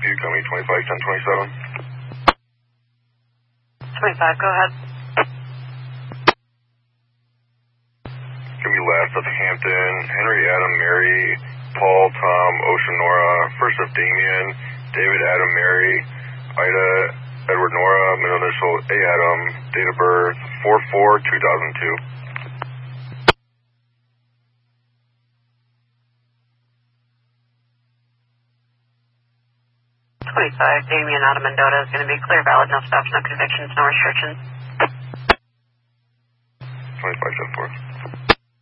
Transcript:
coming 25, 10, 27. 25, go ahead. Give me last of Hampton, Henry, Adam, Mary, Paul, Tom, Ocean, Nora, first of Damien, David, Adam, Mary, Ida, Edward, Nora, middle initial A, Adam, date of birth 4/4/2002. 25, Damien out of Mendota is going to be clear, valid, no stops, no convictions, no restrictions. 25, 10, 4.